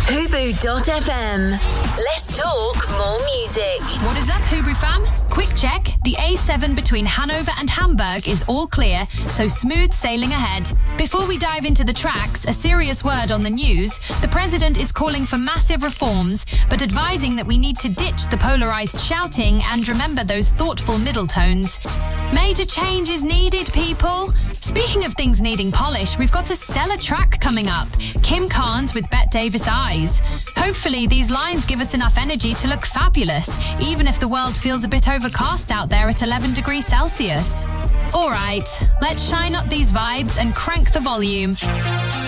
Hubu.fm. Let's talk more music. What is up, Hubu fam? Quick check. The A7 between Hanover and Hamburg is all clear, so smooth sailing ahead. Before we dive into the tracks, a serious word on the news. The president is calling for massive reforms, but advising that we need to ditch the polarised shouting and remember those thoughtful middle tones. Major change is needed, people. Speaking of things needing polish, we've got a stellar track coming up. Kim Carnes with Bette Davis Eyes. Hopefully these lines give us enough energy to look fabulous, even if the world feels a bit overcast out there at 11 degrees Celsius. All right, let's shine up these vibes and crank the volume.